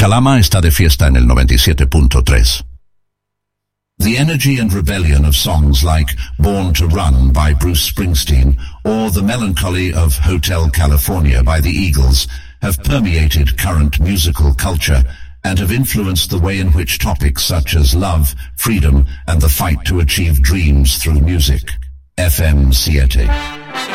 Calama está de fiesta en el 97.3. The energy and rebellion of songs like Born to Run by Bruce Springsteen or the melancholy of Hotel California by the Eagles have permeated current musical culture and have influenced the way in which topics such as love, freedom, and the fight to achieve dreams through music. FM 7.